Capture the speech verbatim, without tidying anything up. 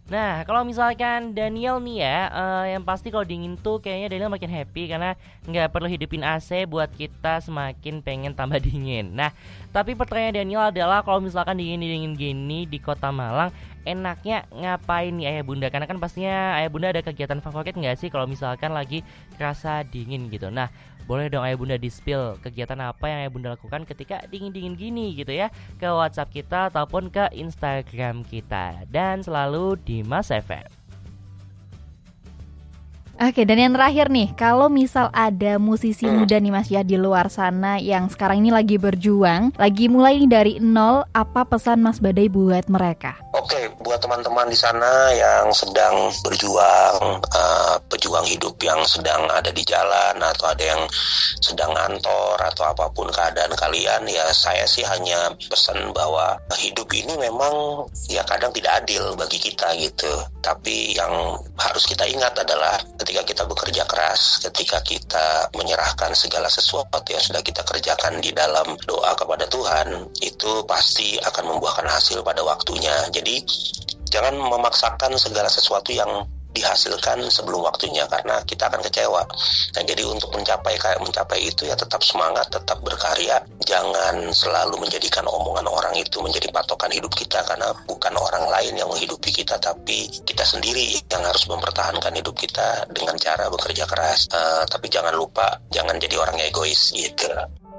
Nah, kalau misalkan Daniel nih ya, eh, yang pasti kalau dingin tuh kayaknya Daniel makin happy karena nggak perlu hidupin A C buat kita semakin pengen tambah dingin. Nah, tapi pertanyaan Daniel adalah kalau misalkan dingin-dingin gini di Kota Malang, enaknya ngapain nih ayah bunda? Karena kan pastinya ayah bunda ada kegiatan favorit nggak sih kalau misalkan lagi kerasa dingin gitu. Nah, boleh dong ayah bunda di-spill kegiatan apa yang ayah bunda lakukan ketika dingin-dingin gini gitu ya, ke WhatsApp kita ataupun ke Instagram kita. Dan selalu di Mas F M. Oke, dan yang terakhir nih, kalau misal ada musisi muda nih Mas ya di luar sana yang sekarang ini lagi berjuang, lagi mulai nih dari nol, apa pesan Mas Badai buat mereka? Oke, buat teman-teman di sana yang sedang berjuang, uh, pejuang hidup yang sedang ada di jalan atau ada yang sedang ngantor atau apapun keadaan kalian, ya saya sih hanya pesan bahwa hidup ini memang ya kadang tidak adil bagi kita gitu. Tapi yang harus kita ingat adalah ketika kita bekerja keras, ketika kita menyerahkan segala sesuatu yang sudah kita kerjakan di dalam doa kepada Tuhan, itu pasti akan membuahkan hasil pada waktunya. Jadi jangan memaksakan segala sesuatu yang dihasilkan sebelum waktunya karena kita akan kecewa. Nah, jadi untuk mencapai mencapai itu ya tetap semangat, tetap berkarya. Jangan selalu menjadikan omongan orang itu menjadi patokan hidup kita karena bukan orang lain yang menghidupi kita, tapi kita sendiri yang harus mempertahankan hidup kita dengan cara bekerja keras. Uh, tapi jangan lupa jangan jadi orang egois gitu.